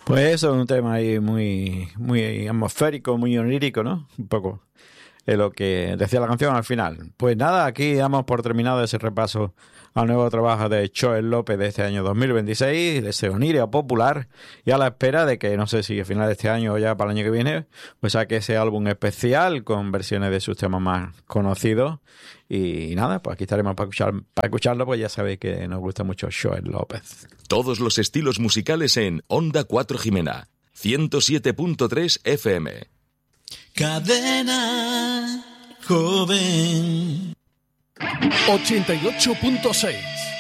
Pues eso es un tema ahí muy, muy atmosférico, muy onírico, ¿no? Un poco es lo que decía la canción al final. Pues nada, aquí damos por terminado ese repaso al nuevo trabajo de Joel López de este año 2026, de ese onírico popular, y a la espera de que, no sé si a final de este año o ya para el año que viene, pues saque ese álbum especial con versiones de sus temas más conocidos. Y nada, pues aquí estaremos para escucharlo, pues ya sabéis que nos gusta mucho Joel López. Todos los estilos musicales en Onda 4 Jimena, 107.3 FM. Cadena Joven 88.6